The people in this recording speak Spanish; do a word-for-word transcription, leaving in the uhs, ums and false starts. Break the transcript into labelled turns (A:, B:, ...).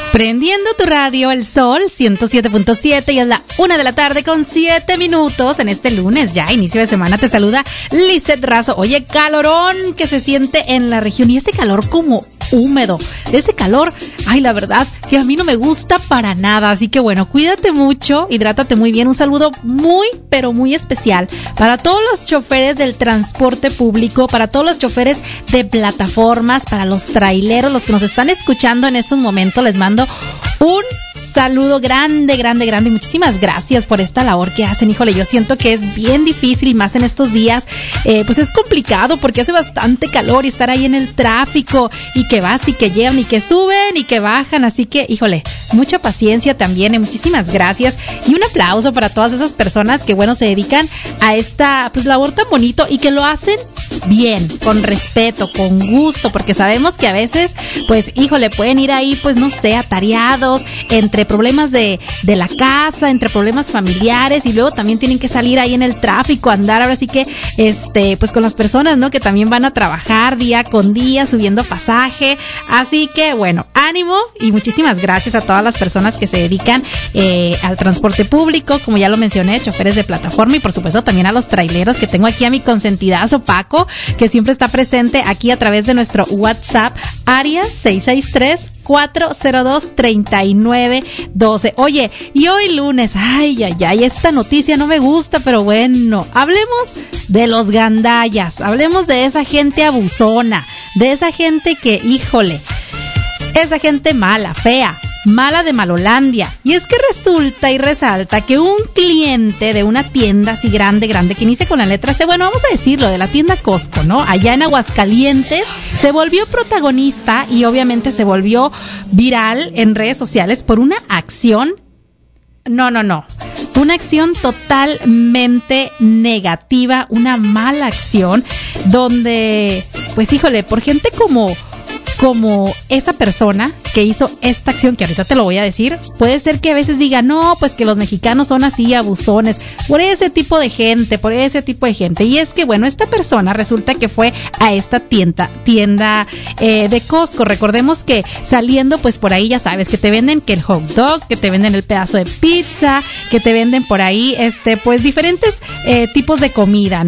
A: Prendiendo tu radio, El Sol ciento siete punto siete, y es la una de la tarde con siete minutos en este lunes, ya inicio de semana. Te saluda Lizeth Razo. Oye, calorón que se siente en la región, y ese calor como húmedo, ese calor, ay, la verdad que a mí no me gusta para nada. Así que bueno, cuídate mucho, hidrátate muy bien. Un saludo muy, pero muy especial para todos los choferes del transporte público, para todos los choferes de plataformas, para los traileros, los que nos están escuchando en estos momentos. Les mando un saludo grande, grande, grande, y muchísimas gracias por esta labor que hacen. Híjole, yo siento que es bien difícil, y más en estos días, eh, pues es complicado porque hace bastante calor, y estar ahí en el tráfico, y que vas y que llegan y que suben y que bajan. Así que, híjole, mucha paciencia también, y muchísimas gracias, y un aplauso para todas esas personas que, bueno, se dedican a esta, pues, labor tan bonito, y que lo hacen bien, con respeto, con gusto, porque sabemos que a veces, pues, híjole, pueden ir ahí, pues, no sé, atareados, entre problemas de, de la casa, entre problemas familiares, y luego también tienen que salir ahí en el tráfico, andar ahora sí que, este, pues, con las personas, ¿no?, que también van a trabajar día con día, subiendo pasaje. Así que, bueno, ánimo, y muchísimas gracias a todas las personas que se dedican eh, al transporte público, como ya lo mencioné, choferes de plataforma, y por supuesto también a los traileros, que tengo aquí a mi consentidazo Paco, que siempre está presente aquí a través de nuestro WhatsApp, área seis seis tres, cuatro cero dos, tres nueve uno dos. Oye, y hoy lunes, ay, ay, ay, esta noticia no me gusta, pero bueno, hablemos de los gandallas, hablemos de esa gente abusona, de esa gente que, híjole, esa gente mala, fea, mala de Malolandia. Y es que resulta y resalta que un cliente de una tienda así grande, grande, que inicia con la letra C, bueno, vamos a decirlo, de la tienda Costco, ¿no?, allá en Aguascalientes, se volvió protagonista y obviamente se volvió viral en redes sociales por una acción, no, no, no, una acción totalmente negativa, una mala acción, donde, pues, híjole, por gente como... como esa persona que hizo esta acción, que ahorita te lo voy a decir, puede ser que a veces diga, no, pues que los mexicanos son así abusones, por ese tipo de gente, por ese tipo de gente. Y es que, bueno, esta persona resulta que fue a esta tienda, tienda eh, de Costco. Recordemos que saliendo, pues por ahí ya sabes, que te venden que el hot dog, que te venden el pedazo de pizza, que te venden por ahí, este, pues diferentes eh, tipos de comida,